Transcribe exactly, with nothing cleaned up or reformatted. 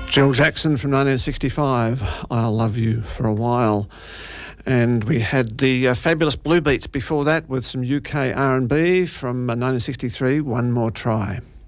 Jill Jackson from nineteen sixty-five, I'll Love You for a While. And we had the uh, fabulous Blue Beats before that with some U K R and B from uh, nineteen sixty-three, One More Try.